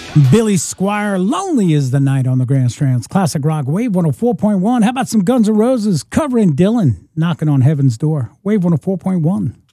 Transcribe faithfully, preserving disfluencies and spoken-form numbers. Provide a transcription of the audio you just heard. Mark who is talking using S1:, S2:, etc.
S1: Billy Squire, Lonely is the Night on the Grand Strands. Classic Rock, Wave one oh four point one. How about some Guns N' Roses covering Dylan, Knocking on Heaven's Door? Wave one oh four point one.